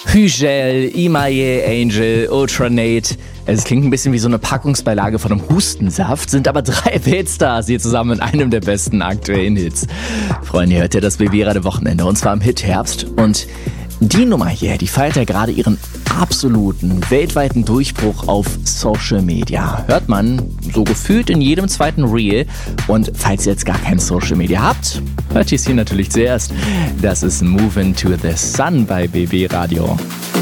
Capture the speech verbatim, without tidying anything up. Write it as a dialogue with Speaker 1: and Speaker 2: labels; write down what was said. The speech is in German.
Speaker 1: Hügel, Imaye, Angel, Ultranate. Es klingt ein bisschen wie so eine Packungsbeilage von einem Hustensaft, sind aber drei Weltstars hier zusammen in einem der besten aktuellen Hits. Freunde, hört ihr das B B-Radio Wochenende und zwar im Hit Herbst. Und die Nummer hier, die feiert ja gerade ihren absoluten weltweiten Durchbruch auf Social Media. Hört man so gefühlt in jedem zweiten Reel. Und falls ihr jetzt gar kein Social Media habt, hört ihr es hier natürlich zuerst. Das ist Movin' to the Sun bei B B Radio.